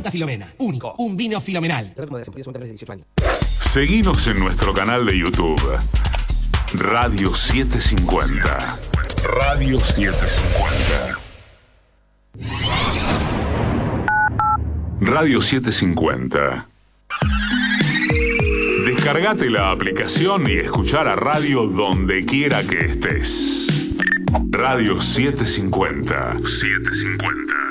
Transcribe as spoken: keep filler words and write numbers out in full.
Santa Filomena. Único. Un vino filomenal. Seguinos en nuestro canal de YouTube. Radio setecientos cincuenta. Radio setecientos cincuenta. Radio setecientos cincuenta. Descargate la aplicación y escuchar a radio donde quiera que estés. Radio setecientos cincuenta. setecientos cincuenta.